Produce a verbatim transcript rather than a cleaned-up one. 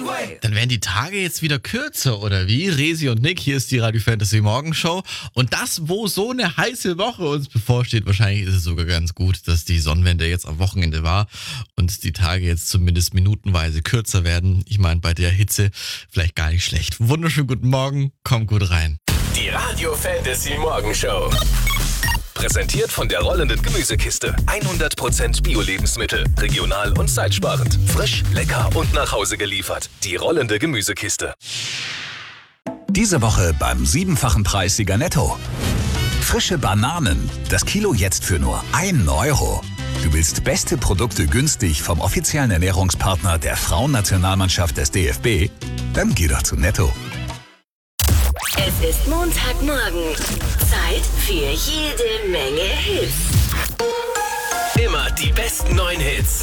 Dann werden die Tage jetzt wieder kürzer, oder wie? Resi und Nick, hier ist die Radio Fantasy Morgenshow. Und das, wo so eine heiße Woche uns bevorsteht, wahrscheinlich ist es sogar ganz gut, dass die Sonnenwende jetzt am Wochenende war und die Tage jetzt zumindest minutenweise kürzer werden. Ich meine, bei der Hitze vielleicht gar nicht schlecht. Wunderschönen guten Morgen, kommt gut rein. Die Radio Fantasy Morgenshow. Präsentiert von der rollenden Gemüsekiste. hundert Prozent Bio-Lebensmittel, regional und zeitsparend. Frisch, lecker und nach Hause geliefert. Die rollende Gemüsekiste. Diese Woche beim siebenfachen Preissieger Netto. Frische Bananen. Das Kilo jetzt für nur ein Euro. Du willst beste Produkte günstig vom offiziellen Ernährungspartner der Frauennationalmannschaft des D F B? Dann geh doch zu Netto. Es ist Montagmorgen. Zeit für jede Menge Hits. Immer die besten neuen Hits.